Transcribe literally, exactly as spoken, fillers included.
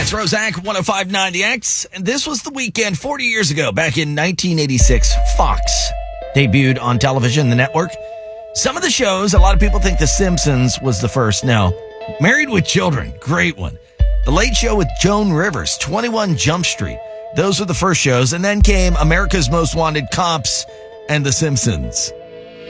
Yeah, it's Roseanne, one oh five point nine The X. And this was the weekend forty years ago, back in nineteen eighty-six. Fox debuted on television, the network. Some of the shows, a lot of people think The Simpsons was the first. No. Married with Children, great one. The Late Show with Joan Rivers, twenty-one Jump Street. Those were the first shows. And then came America's Most Wanted Cops and The Simpsons.